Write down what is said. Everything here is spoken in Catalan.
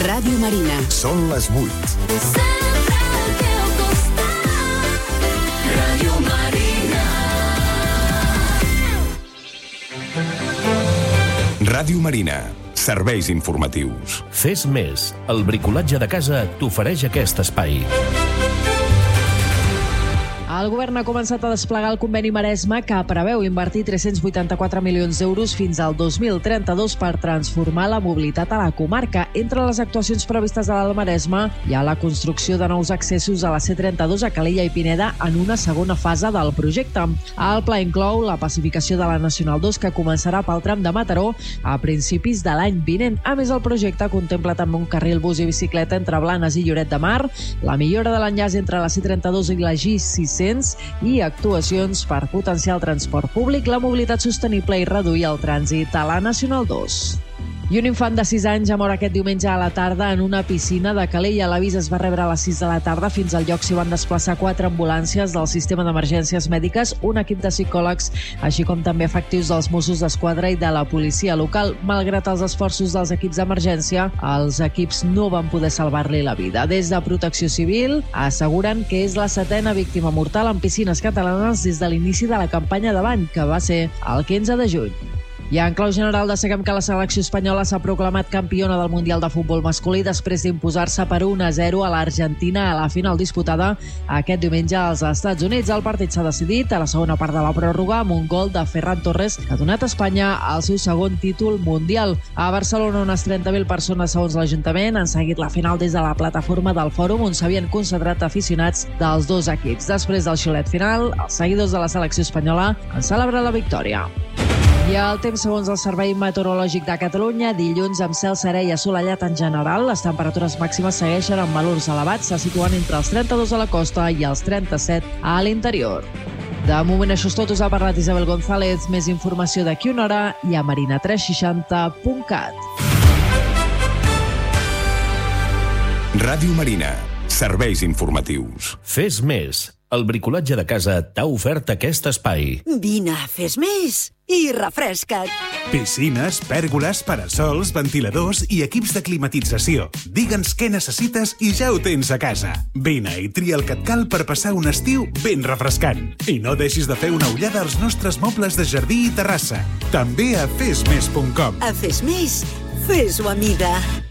Ràdio Marina. Són les 8. Ràdio Marina. Ràdio Marina. Serveis informatius. Fes més. El bricolatge de casa t'ofereix aquest espai. El govern ha començat a desplegar el conveni Maresme que preveu invertir 384 milions d'euros fins al 2032 per transformar la mobilitat a la comarca. Entre les actuacions previstes a l'Alt Maresme hi ha la construcció de nous accessos a la C32 a Calella i Pineda en una segona fase del projecte. El pla inclou la pacificació de la Nacional 2 que començarà pel tram de Mataró a principis de l'any vinent. A més, el projecte contempla també un carril bus i bicicleta entre Blanes i Lloret de Mar, la millora de l'enllaç entre la C32 i la G600 i actuacions per potenciar el transport públic, la mobilitat sostenible i reduir el trànsit a la Nacional 2. I un infant de 6 anys ha mort aquest diumenge a la tarda en una piscina de Calella. L'avís es va rebre a les 6 de la tarda. Fins al lloc s'hi van desplaçar 4 ambulàncies del sistema d'emergències mèdiques, un equip de psicòlegs, així com també efectius dels Mossos d'Esquadra i de la policia local. Malgrat els esforços dels equips d'emergència, els equips no van poder salvar-li la vida. Des de Protecció Civil asseguren que és la 7a víctima mortal en piscines catalanes des de l'inici de la campanya d'avant, que va ser el 15 de juny. I en clau general destaquem que la selecció espanyola s'ha proclamat campiona del Mundial de Futbol masculí després d'imposar-se per 1-0 a l'Argentina a la final disputada aquest diumenge als Estats Units. El partit s'ha decidit a la segona part de la pròrroga amb un gol de Ferran Torres que ha donat a Espanya el seu segon títol mundial. A Barcelona, unes 30.000 persones, segons l'Ajuntament, han seguit la final des de la plataforma del Fòrum, on s'havien concentrat aficionats dels dos equips. Després del xiulet final, els seguidors de la selecció espanyola han celebrat la victòria. I el temps, segons el Servei Meteorològic de Catalunya, dilluns amb cel serè i assolellat en general. Les temperatures màximes segueixen amb valors elevats, se situen entre els 32 a la costa i els 37 a l'interior. De moment això és tot. Us ha parlat Isabel González. Més informació d'aquí una hora i a marina360.cat. Ràdio Marina. Serveis informatius. Fes més. El bricolatge de casa t'ha ofert aquest espai. Vine, fes més i refresca't. Piscines, pèrgoles, parasols, ventiladors i equips de climatització. Digue'ns què necessites i ja ho tens a casa. Vine i tria el que et cal per passar un estiu ben refrescant. I no deixis de fer una ullada als nostres mobles de jardí i terrassa. També a fesmés.com. A Fes Més, fes-ho a mida.